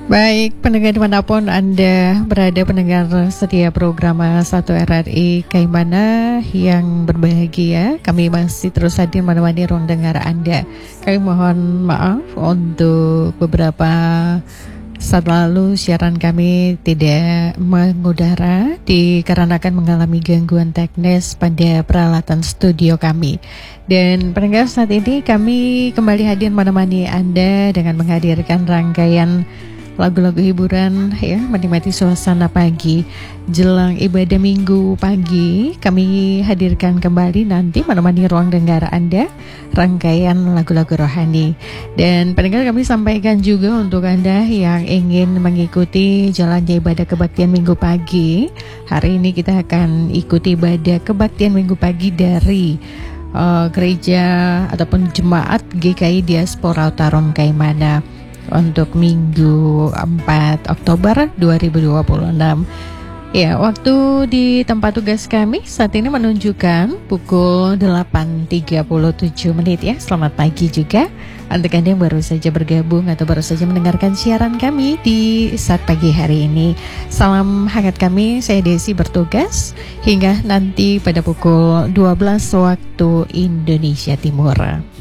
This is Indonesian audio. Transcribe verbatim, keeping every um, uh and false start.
Baik, pendengar dimanapun Anda berada, pendengar setia program satu R R I Kaimana yang berbahagia, kami masih terus hadir menemani ruang dengar Anda. Kami mohon maaf untuk beberapa saat lalu siaran kami tidak mengudara dikarenakan mengalami gangguan teknis pada peralatan studio kami. Dan pendengar, saat ini kami kembali hadir menemani Anda dengan menghadirkan rangkaian lagu-lagu hiburan, ya, menikmati suasana pagi jelang ibadah minggu pagi. Kami hadirkan kembali nanti menemani ruang dengar Anda rangkaian lagu-lagu rohani. Dan pendengar, kami sampaikan juga untuk Anda yang ingin mengikuti jalannya ibadah kebaktian minggu pagi. Hari ini kita akan ikuti ibadah kebaktian minggu pagi dari uh, gereja ataupun jemaat G K I Diaspora Utaron Kaimana untuk Minggu empat Oktober dua ribu dua puluh enam. Ya, waktu di tempat tugas kami saat ini menunjukkan pukul delapan tiga puluh tujuh menit ya. Selamat pagi juga untuk Anda yang baru saja bergabung atau baru saja mendengarkan siaran kami di saat pagi hari ini. Salam hangat kami, saya Desi bertugas hingga nanti pada pukul dua belas waktu Indonesia Timur.